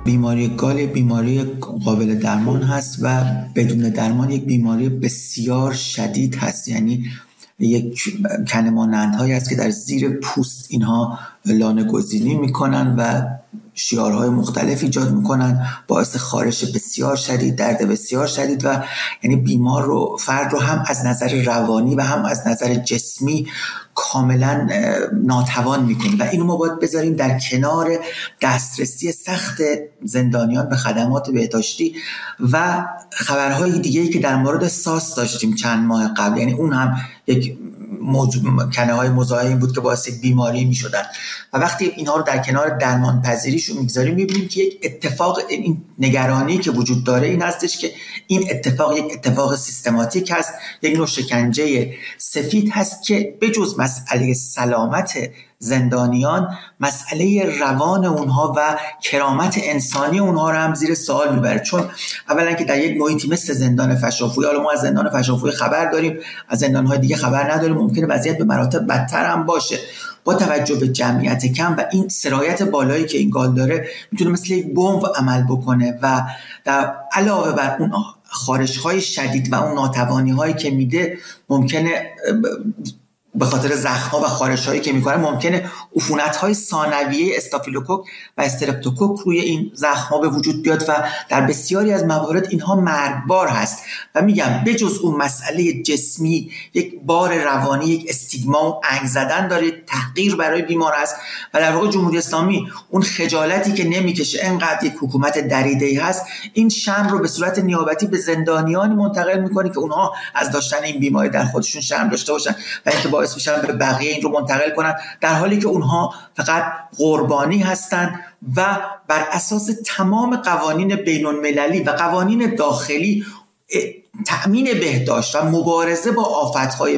بیماری گال یک بیماری قابل درمان هست و بدون درمان یک بیماری بسیار شدید هست. یعنی یک کنه مانندهایی هست که در زیر پوست اینها لانه گزینی میکنن و شیارهای مختلف ایجاد میکنن، باعث خارش بسیار شدید، درد بسیار شدید و یعنی بیمار رو، فرد رو هم از نظر روانی و هم از نظر جسمی کاملا ناتوان میکنه و اینو ما باید بذاریم در کنار دسترسی سخت زندانیان به خدمات بهداشتی و خبرهای دیگه‌ای که در مورد ساس داشتیم چند ماه قبل. یعنی اون هم یک کنه های مزاحمی بود که باعث بیماری می شدن و وقتی اینها رو در کنار درمان پذیریشون میگذاریم میبینیم که یک اتفاق، این نگرانی که وجود داره این هستش که این اتفاق یک اتفاق سیستماتیک هست، یک نوع شکنجه سفید هست که بجز مسئله سلامت زندانیان، مسئله روان اونها و کرامت انسانی اونها رو هم زیر سوال میبره. چون اولا که در یک محیطی مثل زندان فشافوی، حالا ما از زندان فشافوی خبر داریم، از زندان‌های دیگه خبر نداریم، ممکنه وضعیت به مراتب بدتر هم باشه. با توجه به جمعیت کم و این سرایت بالایی که این گال داره میتونه مثل یک بمب عمل بکنه و در علاوه بر اون خارش‌های شدید و اون ناتوانی‌هایی که میده، ممکنه به خاطر زخم‌ها و خارش‌هایی که می‌کنه ممکنه عفونت‌های ثانویه استافیلوکوک و استرپتوکوک روی این زخم‌ها به وجود بیاد و در بسیاری از موارد اینها مرگبار هست. و میگم بجز اون مسئله جسمی، یک بار روانی، یک استیگما و انگ زدن داره، تحقیر برای بیمار است و در واقع جمهوری اسلامی اون خجالتی که نمی‌کشه، انقدر یک حکومت دریده‌ای هست، این شرم رو به صورت نیابتی به زندانیانی منتقل می‌کنه که اونها از داشتن این بیماری در خودشون شرم داشته باشن و اینکه باعث میشن به بقیه این رو منتقل کنن، در حالی که اونها فقط قربانی هستن و بر اساس تمام قوانین بین المللی و قوانین داخلی تأمین بهداشت و مبارزه با آفت‌های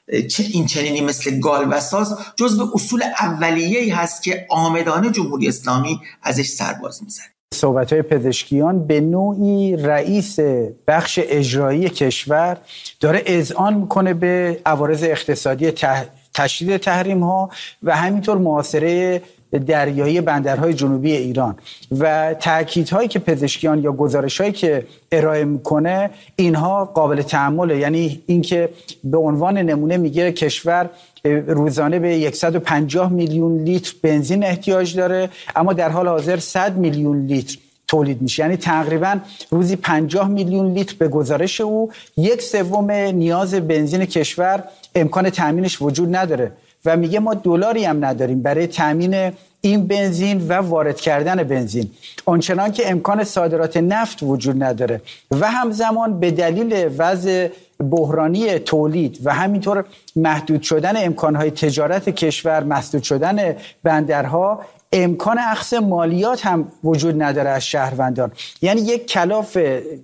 این چنینی مثل گال و ساس جزو اصول اولیه‌ای هست که عامدانه جمهوری اسلامی ازش سرباز میزنه. صحبت‌های پزشکیان به نوعی رئیس بخش اجرایی کشور داره اذعان میکنه به عوارض اقتصادی تشدید تحریم‌ها و همینطور محاصره دریایی بندرهای جنوبی ایران و تأکیدهایی که پزشکیان یا گزارش‌هایی که ارائه میکنه اینها قابل تأمله. یعنی اینکه به عنوان نمونه میگه کشور روزانه به 150 میلیون لیتر بنزین احتیاج داره، اما در حال حاضر 100 میلیون لیتر تولید میشه. یعنی تقریبا روزی 50 میلیون لیتر به گزارش او 1/3 نیاز بنزین کشور امکان تامینش وجود نداره و میگه ما دلاری هم نداریم برای تامین این بنزین و وارد کردن بنزین، آنچنان که امکان صادرات نفت وجود نداره و همزمان به دلیل وضع بحرانی تولید و همینطور محدود شدن امکانهای تجارت کشور، مسدود شدن بندرها، امکان اخذ مالیات هم وجود نداره از شهروندان. یعنی یک کلاف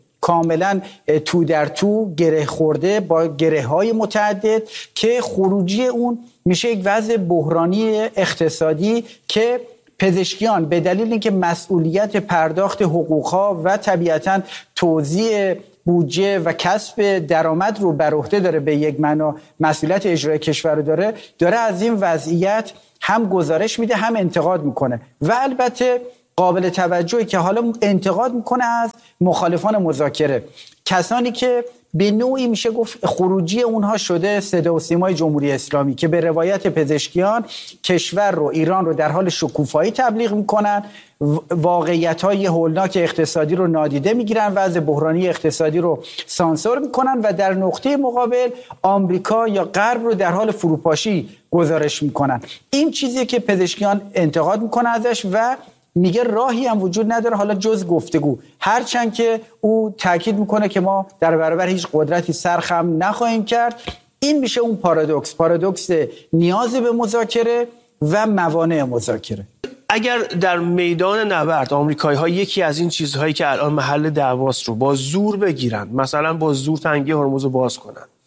کاملا تو در تو گره خورده با گره های متعدد که خروجی اون میشه یک وضع بحرانی اقتصادی که پزشکیان به دلیل اینکه مسئولیت پرداخت حقوقها و طبیعتاً توزیع بودجه و کسب درآمد رو بر عهده داره، به یک معنا مسئولیت اجرای کشور رو داره از این وضعیت هم گزارش میده هم انتقاد میکنه و البته قابل توجهی که حالا انتقاد میکنه از مخالفان مذاکره، کسانی که به نوعی میشه گفت خروجی اونها شده صدا و سیمای جمهوری اسلامی که به روایت پزشکیان کشور رو، ایران رو در حال شکوفایی تبلیغ میکنن، واقعیت‌های هولناک اقتصادی رو نادیده میگیرن، وضع بحرانی اقتصادی رو سانسور میکنن و در نقطه مقابل آمریکا یا غرب رو در حال فروپاشی گزارش میکنن. این چیزیه که پزشکیان انتقاد میکنن ازش و میگه راهی هم وجود نداره حالا جز گفتگو، هرچند که او تاکید میکنه که ما در برابر هیچ قدرتی سرخم نخواهیم کرد. این میشه اون پارادوکس نیاز به مذاکره و موانع مذاکره. اگر در میدان نبرد آمریکایی‌ها یکی از این چیزهایی که الان محل دعواست رو با زور بگیرن، مثلا با زور تنگی هرمز رو باز کنن،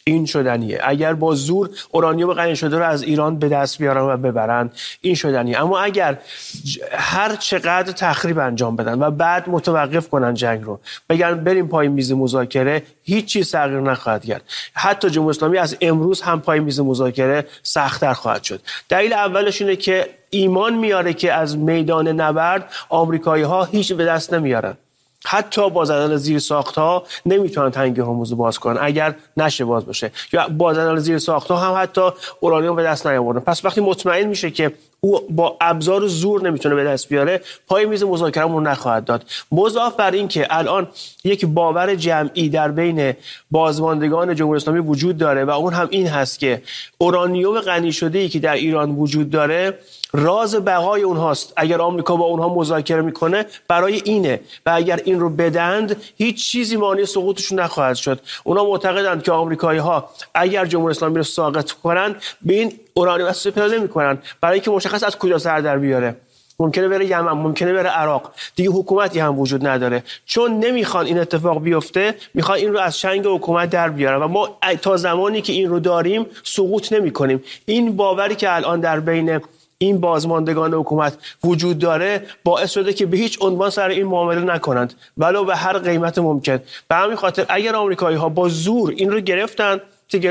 این شدنیه. اگر با زور اورانیوم غنی شده رو از ایران به دست بیارن و ببرن، این شدنیه. اما اگر هر چقدر تخریب انجام بدن و بعد متوقف کنن جنگ رو، بگن بریم پای میز مذاکره، هیچ چیز تغییر نخواهد کرد. حتی جمهوری اسلامی از امروز هم پای میز مذاکره سخت‌تر خواهد شد. دلیل اولش اینه که ایمان میاره که از میدان نبرد آمریکایی‌ها هیچ به دست نمیارن. حتی با زدن زیر ساخت‌ها نمیتونن تنگه هرمز باز کنن اگر نشه باز بشه، یا با زدن زیر ساخت‌ها هم حتی اورانیوم به دست نیاوردن. پس وقتی مطمئن میشه که او با ابزار زور نمیتونه به دست بیاره، پای میز مذاکرهمون نخواهد داد. مضاف بر این که الان یک باور جمعی در بین بازماندگان جمهوری اسلامی وجود داره و اون هم این هست که اورانیوم غنی شده‌ای که در ایران وجود داره راز بقای اونهاست. اگر آمریکا با اونها مذاکره میکنه برای اینه و اگر این رو بدند هیچ چیزی مانع سقوطشون نخواهد شد. اونا معتقدند که آمریکایی‌ها اگر جمهوری اسلامی رو ساقط کنن به این اورانیوم استفاده نمیکنن، برای اینکه مشخص از کجا سر در بیاره. ممکنه بره یمن، ممکنه بره عراق، دیگه حکومتی هم وجود نداره. چون نمیخوان این اتفاق بیفته، میخوان این رو از چنگ حکومت در بیارن و ما تا زمانی که این رو داریم سقوط نمیکنیم. این باوری که الان در بین این بازماندگان حکومت وجود داره باعث شده که به هیچ عنوان سر این معامله نکنند، ولو به هر قیمت ممکن. به همین خاطر اگر آمریکایی‌ها با زور این رو گرفتن،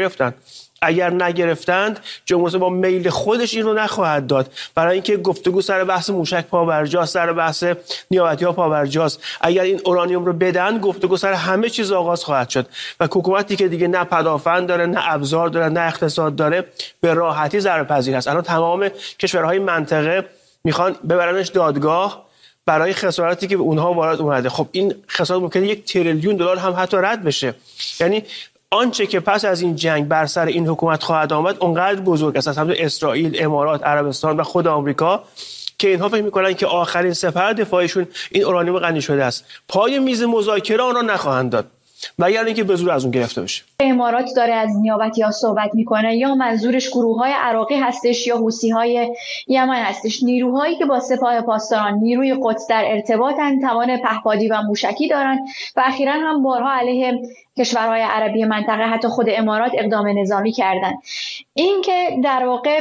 اگر نگرفتند، جمهوری با میل خودش این رو نخواهد داد، برای اینکه گفتگو سر بحث موشک پابرجاست، سر بحث نیابتی‌ها پابرجاست. اگر این اورانیوم رو بدن، گفتگو سر همه چیز آغاز خواهد شد و حکومتی که دیگه نه پدافند داره، نه ابزار داره، نه اقتصاد داره، به راحتی ضررپذیر است. الان تمام کشورهای منطقه میخوان ببرنش دادگاه برای خسارتی که به اونها وارد اومده. خب این خسارت ممکنه 1 تریلیون دلار هم حتی رد بشه. یعنی آنچه که پس از این جنگ بر سر این حکومت خواهد آمد اونقدر بزرگ است، از همون اسرائیل، امارات، عربستان و خود آمریکا، که اینها فکر می‌کنن که آخرین سپر دفاعشون این اورانیوم غنی شده است. پای میز مذاکره آن را نخواهند داد مگر اینکه به زور از اون گرفته بشه. امارات داره از نیابتی‌ها صحبت میکنه، یا منظورش گروه‌های عراقی هستش یا حوثی‌های یمن هستش. نیروهایی که با سپاه پاسداران، نیروی قدس در ارتباطن، توان پهپادی و موشکی دارن و اخیراً هم بارها علیه کشورهای عربی منطقه، حتی خود امارات، اقدام نظامی کردن. این که در واقع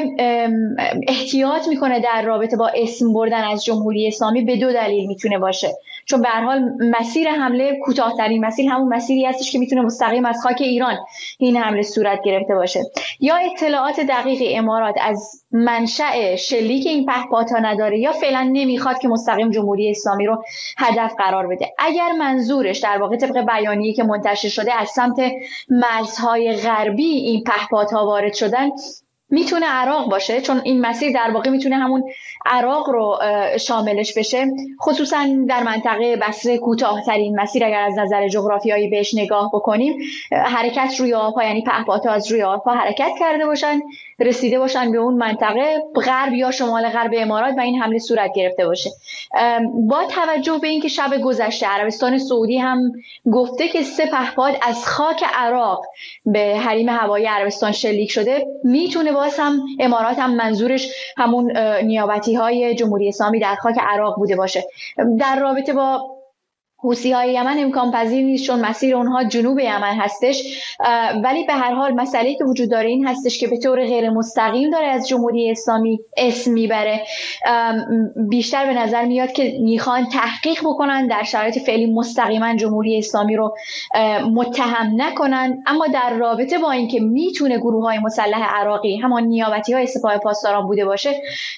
احتیاط میکنه در رابطه با اسم بردن از جمهوری اسلامی به 2 دلیل میتونه باشه. چون به هر حال مسیر حمله کوتاه‌ترین مسیر همون مسیری هستش که میتونه مستقیم از خاک ایران این حمله صورت گرفته باشه. یا اطلاعات دقیق امارات از منشأ شلیک این پهپادها نداره، یا فعلا نمیخواد که مستقیم جمهوری اسلامی رو هدف قرار بده. اگر منظورش در واقع طبق بیانیه‌ای که منتشر شده از سمت مرزهای غربی این پهپادها وارد شدن، میتونه عراق باشه، چون این مسیر در واقع میتونه همون عراق رو شاملش بشه، خصوصا در منطقه بصره کوتاه‌ترین مسیر اگر از نظر جغرافیایی بهش نگاه بکنیم. حرکت روی آب‌ها، یعنی پهپادها از روی آب‌ها حرکت کرده باشن، رسیده باشن به اون منطقه غرب یا شمال غرب امارات و این حمله صورت گرفته باشه. با توجه به اینکه شب گذشته عربستان سعودی هم گفته که 3 پهپاد از خاک عراق به حریم هوایی عربستان شلیک شده، میتونه باز هم امارات هم منظورش همون نیابتی‌های جمهوری اسلامی در خاک عراق بوده باشه. در رابطه با حوثی‌های یمن امکان پذیر نیست، چون مسیر اونها جنوب یمن هستش، ولی به هر حال مسئله‌ای که وجود داره این هستش که به طور غیر مستقیم داره از جمهوری اسلامی اسم میبره. بیشتر به نظر میاد که میخوان تحقیق بکنن، در شرایط فعلی مستقیما جمهوری اسلامی رو متهم نکنن، اما در رابطه با اینکه میتونه گروه‌های مسلح عراقی همان نیابتی‌های سپاه پاسداران بوده باشه،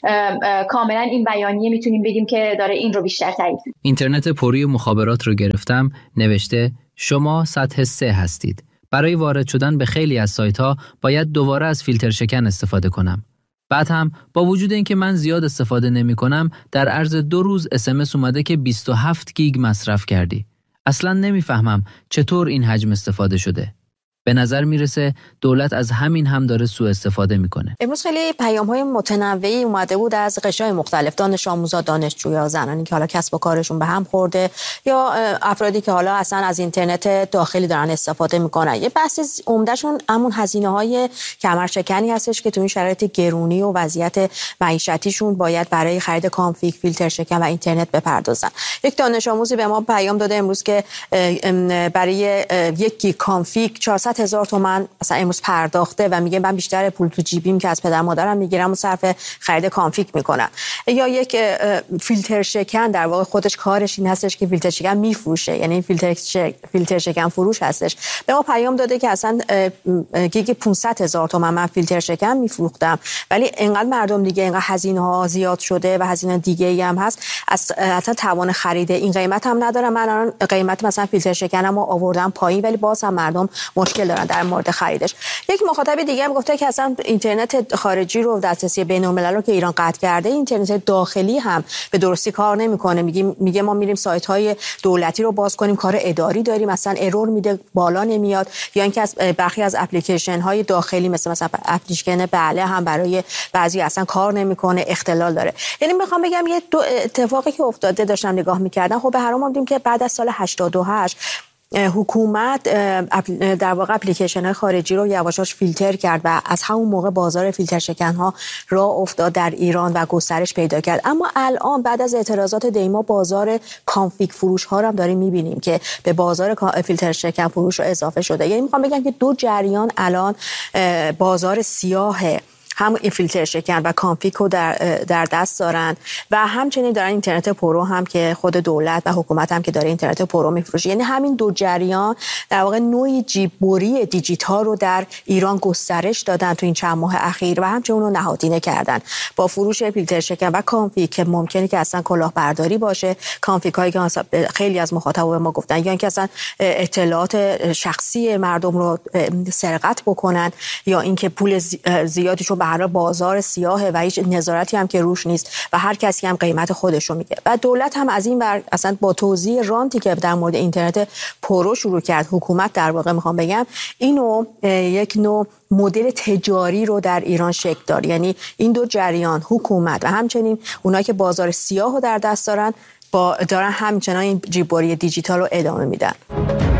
کاملا این بیانیه میتونیم بگیم که داره این رو بیشتر تایید. اینترنت پوری مخابرات رو گرفتم، نوشته شما سطح 3 هستید. برای وارد شدن به خیلی از سایت‌ها باید دوباره از فیلتر شکن استفاده کنم. بعد هم با وجود اینکه من زیاد استفاده نمی‌کنم، در عرض 2 روز SMS اومده که 27 گیگ مصرف کردی. اصلاً نمی‌فهمم چطور این حجم استفاده شده. به نظر میرسه دولت از همین هم داره سوء استفاده میکنه. امروز خیلی پیام‌های متنوعی اومده بود از قشرهای مختلف، دانش آموزا، دانشجویا، زنانی که حالا کسب و کارشون به هم خورده، یا افرادی که حالا اصلا از اینترنت داخلی دارن استفاده میکنن. یه بحث عمدهشون همون هزینه‌های کمرشکنی هستش که تو این شرایط گرونی و وضعیت معیشتیشون باید برای خرید کانفیگ، فیلتر شکن و اینترنت بپردازن. یک دانش آموزی به ما پیام داده امروز که برای 1 گیگ کانفیگ 400 500,000 تومان مثلا امروز پرداخته و میگه من بیشتر پول تو جیبیم که از پدر مادرم میگیرم و صرف خرید کانفیگ میکنم. یا یک فیلتر شکن در واقع خودش کارش این هستش که فیلتر شکن میفروشه، یعنی فیلتر شکن فروش هستش. به ما پیام داده که اصلا گیگ 500,000 تومان من فیلتر شکن میفروختم، ولی اینقدر مردم دیگه اینقدر هزینه ها زیاد شده و هزینه دیگه ای هم هست، اصلا توان خرید این قیمت هم ندارم. من الان قیمت مثلا فیلتر شکنمو آوردم پایین، ولی باز هم مردم مشکل دارن در مورد خریدش. یک مخاطب دیگه هم گفته که اصلا اینترنت خارجی رو دسترسی بین‌الملل رو که ایران قطع کرده، اینترنت داخلی هم به درستی کار نمیکنه. میگه ما میریم سایت‌های دولتی رو باز کنیم، کار اداری داریم، مثلا ارور میده، بالا نمیاد. یا اینکه از برخی از اپلیکیشن‌های داخلی مثلا اپلیکیشن بله هم برای بعضی اصلا کار نمیکنه، اختلال داره. یعنی میخوام بگم یه دو اتفاقی که افتاده داشتم نگاه میکردم. خب به هر حال دیدیم که بعد از سال 88 حکومت در واقع اپلیکیشن‌های خارجی رو یواشاش فیلتر کرد و از همون موقع بازار فیلتر شکن‌ها راه افتاد در ایران و گسترش پیدا کرد. اما الان بعد از اعتراضات دیما بازار کانفیگ فروش ها رو هم داریم می‌بینیم که به بازار فیلتر شکن فروش رو اضافه شده. یعنی می‌خوام بگم که دو جریان الان بازار سیاه هم این فیلتر شکن و کانفیگ رو در دست دارن و همچنین دارن اینترنت پرو هم که خود دولت و حکومت هم که داره اینترنت پرو میفروشه. یعنی همین دو جریان در واقع نوعی جیببری دیجیتال رو در ایران گسترش دادن تو این چند ماه اخیر و همچنین رو نهادینه کردن با فروش فیلتر شکن و کانفیگ که ممکنه که اصلا کلاهبرداری باشه. کانفیگ هایی که خیلی از مخاطبا به ما گفتن یا اینکه اصلا اطلاعات شخصی مردم رو سرقت بکنن یا اینکه پول زیادیشو برای بازار سیاهه و هیچ نظارتی هم که روش نیست و هر کسی هم قیمت خودش رو میگه. و دولت هم از این ور اصلا با توزیع رانتی که در مورد اینترنت پرو شروع کرد، حکومت در واقع میخوام بگم اینو یک نوع مدل تجاری رو در ایران شکل داد. یعنی این دو جریان، حکومت و همچنین اونایی که بازار سیاه رو در دست دارن همچنان این جیببری دیجیتال رو ادامه میدن.